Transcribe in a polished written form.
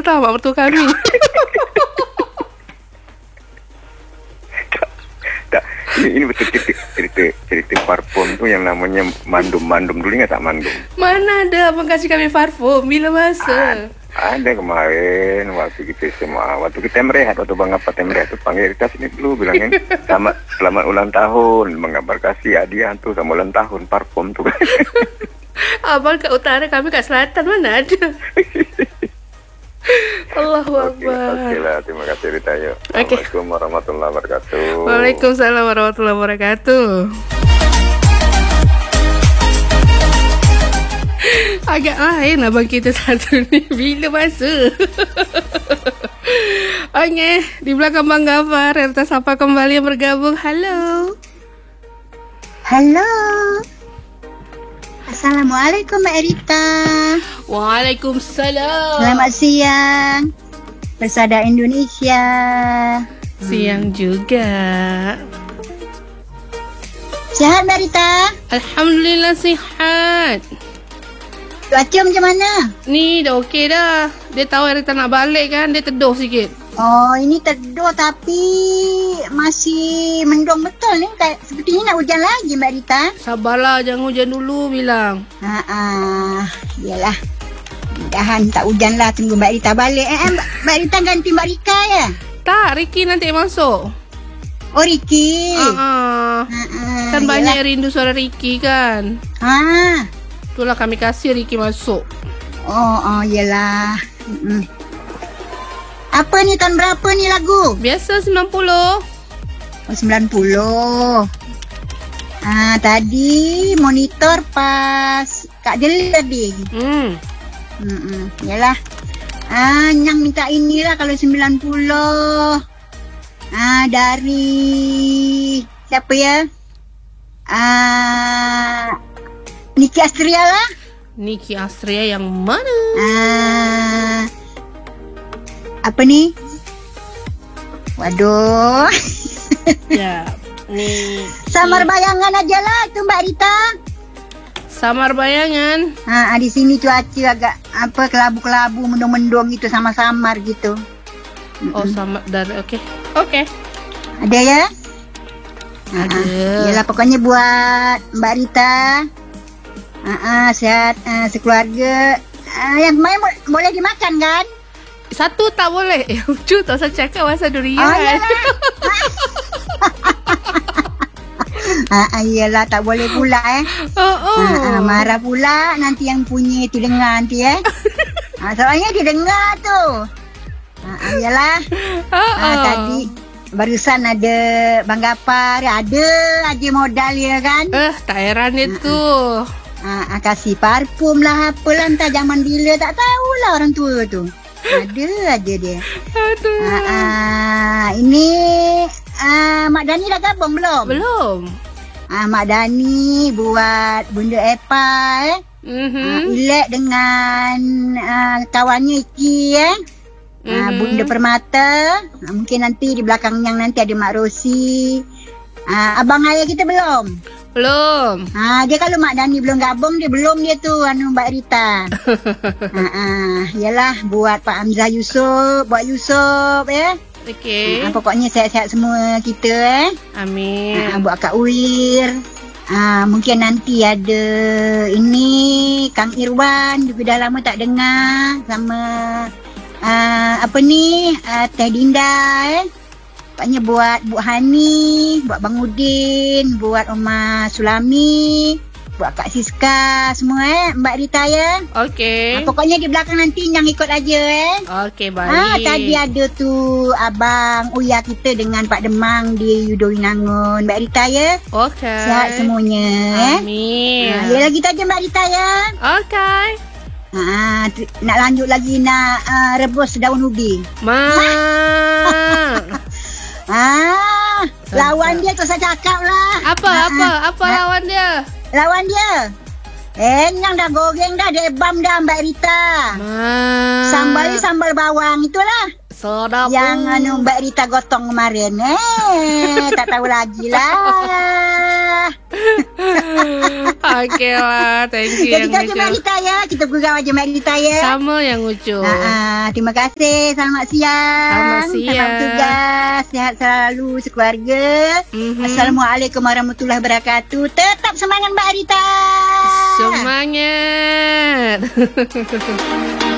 tau mak mertua kami. Tak, ini betul cerita parfum tu yang namanya mandum dulu, ingat tak mandum? Mana ada abang kasih kami parfum? Bila masa? Ada kemarin waktu kita merehat, waktu Bang Apa merehat tu panggil Rita sini dulu, bilangin selamat ulang tahun, Bang Apa kasih hadiah tu sama ulang tahun parfum tu. Abang kat utara, kami kat selatan, mana ada. Allahu Akbar. Okey lah, terima kasih Rita. Assalamualaikum warahmatullahi wabarakatuh. Waalaikumsalam warahmatullahi wabarakatuh. Agak lain abang kita satu ni. Bila masa? Okey, di belakang Bang Gafar, Rita sapa kembali yang bergabung. Halo. Halo. Assalamualaikum Mbak Rita. Waalaikumsalam. Selamat siang Persada Indonesia. Siang juga. Sihat Mbak Rita? Alhamdulillah sihat. Cuaca macam mana? Ni dah okey dah. Dia tahu Rita nak balik kan, dia teduh sikit. Oh, ini teduh tapi masih mendung betul ni. Sepertinya nak hujan lagi Mbak Rita. Sabarlah, jangan hujan dulu bilang. Yalah. Mudahan tak hujan lah. Tunggu Mbak Rita balik. Mbak Rita ganti Mbak Rika ya? Tak, Ricky nanti masuk. Oh, Ricky. Kan banyak yang rindu suara Ricky kan. Itulah kami kasih Ricky masuk. Oh, yelah. Apa ni, tahun berapa ni lagu? Biasa 90. Oh, 90. Tadi monitor pas Kak Jeli tadi. Yalah. Yang minta inilah kalau 90. Dari siapa ya? Niki Astria lah. Niki Astria yang mana? Apa ni? Waduh. Ya, ni Samar Bayangan aja lah tu Mbak Rita. Samar Bayangan. Di sini cuaca agak kelabu-kelabu, mendung-mendung gitu, sama samar gitu. Oh, samar dari okey. Ada ya? Ada. Yalah, pokoknya buat Mbak Rita. Sehat sekeluarga. Yang main boleh dimakan kan? Satu tak boleh. Lucu tak usah cakap pasal durian. Iyalah, tak boleh pula marah pula nanti yang punya itu dengar nanti soalnya dia dengar tu. Iyalah. Tadi barusan ada Bang Gafar, ada aja modal ya kan. Tak heran dia tu. Kasih parfum lah, apalah, entah zaman bila tak tahulah orang tua tu. Ada aja dia. Ini Mak Dani dah gabung belum? Belum. Mak Dani buat bunda Epa Ilek dengan kawannya Iki Bunda Permata. Mungkin nanti di belakang yang nanti ada Mak Rosi. Abang ayah kita belum? Belum. Dia kalau Mak Dani belum gabung, dia belum dia tu Mbak Rita. Yalah, buat Pak Hamzah Yusof, buat Yusof ya. Okey. Pokoknya sehat-sehat semua kita Amin. buat Kak Uir. Mungkin nanti ada ini Kang Irwan juga dah lama tak dengar, sama Teh Dinda Pokoknya buat Bu Hani, buat Bang Udin, buat Oma Sulami, buat Kak Siska semua Mbak Rita ya. Okey. Pokoknya di belakang nanti yang ikut aja Okey, baik. Tadi ada tu Abang Uya kita dengan Pak Demang di Yudo Winangun, Mbak Rita ya. Okey. Sihat semuanya. Amin. Ya lagi aja Mbak Rita ya. Okey. Nak lanjut lagi nak rebus daun ubi. Lawan dia tu saya cakap lah. Apa lawan dia? Lawan dia yang dah goreng dah, dia bam dah Mbak Rita. Sambal bawang itulah. Sedap. Yang Mbak Rita gotong kemarin. Tak tahu lagi lah. Okey lah. Thank you Jadi yang kita Mbak Rita ya. Kita gurau aja Mbak Rita ya. Sama yang Ucu. Terima kasih. Selamat siang. Selamat siang. Selamat tugas. Sehat selalu sekeluarga. Assalamualaikum warahmatullahi wabarakatuh. Tetap semangat Mbak Rita. Semangat.